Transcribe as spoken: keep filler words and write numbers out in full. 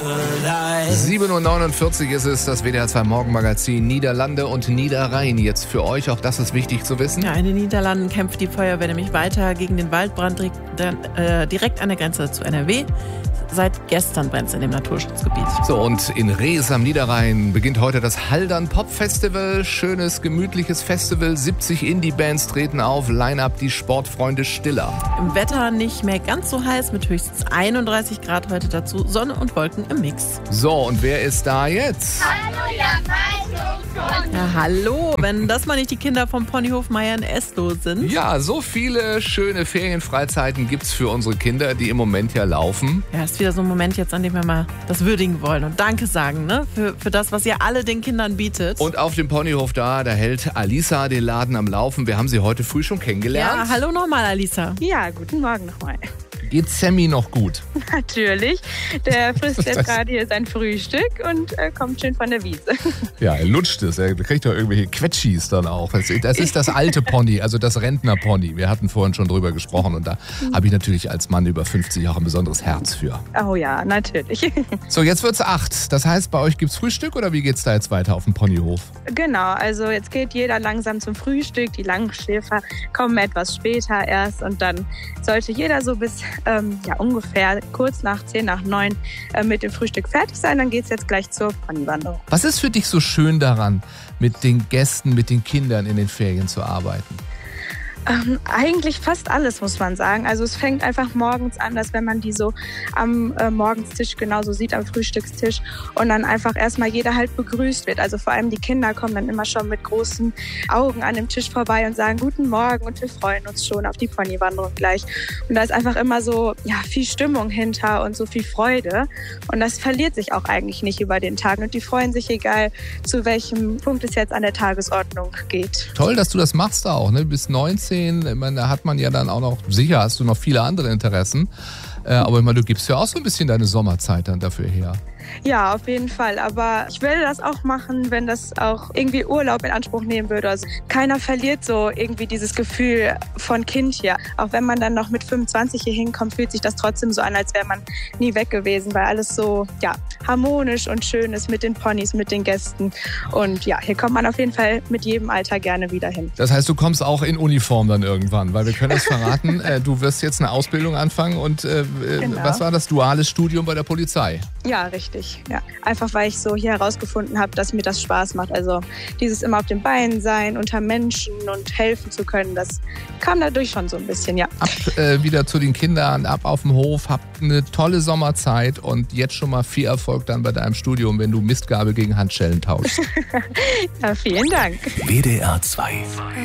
sieben Uhr neunundvierzig ist es, das W D R zwei Morgenmagazin Niederlande und Niederrhein. Jetzt für euch, auch das ist wichtig zu wissen. Ja, in den Niederlanden kämpft die Feuerwehr nämlich weiter gegen den Waldbrand direkt an der Grenze zu N R W. Seit gestern brennt es in dem Naturschutzgebiet. So, und in Rees am Niederrhein beginnt heute das Haldern Pop Festival. Schönes, gemütliches Festival. siebzig Indie-Bands treten auf. Line-up die Sportfreunde Stiller. Im Wetter nicht mehr ganz so heiß mit höchstens einunddreißig Grad heute dazu. Sonne und Wolken im Mix. So, und wer ist da jetzt? Hallo, ihr Ja, hallo, wenn das mal nicht die Kinder vom Ponyhof Meier in Esloh sind. Ja, so viele schöne Ferienfreizeiten gibt's für unsere Kinder, die im Moment ja laufen. Ja, ist wieder so ein Moment jetzt, an dem wir mal das würdigen wollen und Danke sagen, ne? Für, für das, was ihr alle den Kindern bietet. Und auf dem Ponyhof da, da hält Alisa den Laden am Laufen. Wir haben sie heute früh schon kennengelernt. Ja, hallo nochmal, Alisa. Ja, guten Morgen nochmal. Geht Sammy noch gut? Natürlich. Der frisst jetzt gerade hier sein Frühstück und äh, kommt schön von der Wiese. Ja, er lutscht es. Er kriegt doch irgendwelche Quetschis dann auch. Das ist das alte Pony, also das Rentner-Pony. Wir hatten vorhin schon drüber gesprochen und da habe ich natürlich als Mann über fünfzig auch ein besonderes Herz für. Oh ja, natürlich. So, jetzt wird's acht. Das heißt, bei euch gibt's Frühstück oder wie geht's da jetzt weiter auf dem Ponyhof? Genau, also jetzt geht jeder langsam zum Frühstück. Die Langschläfer kommen etwas später erst und dann sollte jeder so bis ähm, ja, ungefähr kurz nach zehn nach neun äh, mit dem Frühstück fertig sein. Dann geht's jetzt gleich zur Ponywanderung. Was ist für dich so schön daran, mit den Gästen, mit den Kindern in den Ferien zu arbeiten? Ähm, eigentlich fast alles, muss man sagen. Also es fängt einfach morgens an, dass wenn man die so am äh, Morgenstisch genauso sieht, am Frühstückstisch und dann einfach erstmal jeder halt begrüßt wird. Also vor allem die Kinder kommen dann immer schon mit großen Augen an dem Tisch vorbei und sagen Guten Morgen und wir freuen uns schon auf die Ponywanderung gleich. Und da ist einfach immer so ja, viel Stimmung hinter und so viel Freude und das verliert sich auch eigentlich nicht über den Tag und die freuen sich, egal zu welchem Punkt es jetzt an der Tagesordnung geht. Toll, dass du das machst auch, ne? Bis neunzehn. Ich meine, da hat man ja dann auch noch, sicher hast du noch viele andere Interessen, äh, aber ich meine, du gibst ja auch so ein bisschen deine Sommerzeit dann dafür her. Ja, auf jeden Fall. Aber ich werde das auch machen, wenn das auch irgendwie Urlaub in Anspruch nehmen würde. Also keiner verliert so irgendwie dieses Gefühl von Kind hier. Auch wenn man dann noch mit fünfundzwanzig hier hinkommt, fühlt sich das trotzdem so an, als wäre man nie weg gewesen, weil alles so ja, harmonisch und schön ist mit den Ponys, mit den Gästen. Und ja, hier kommt man auf jeden Fall mit jedem Alter gerne wieder hin. Das heißt, du kommst auch in Uniform dann irgendwann, weil wir können das verraten, äh, du wirst jetzt eine Ausbildung anfangen und äh, Genau. was war das, duales Studium bei der Polizei? Ja, richtig. Ja. Einfach weil ich so hier herausgefunden habe, dass mir das Spaß macht. Also dieses immer auf den Beinen sein, unter Menschen und helfen zu können, das kam dadurch schon so ein bisschen, ja. Ab äh, wieder zu den Kindern, ab auf dem Hof, habt eine tolle Sommerzeit und jetzt schon mal viel Erfolg dann bei deinem Studium, wenn du Mistgabel gegen Handschellen tauschst. Ja, vielen Dank. W D R zwei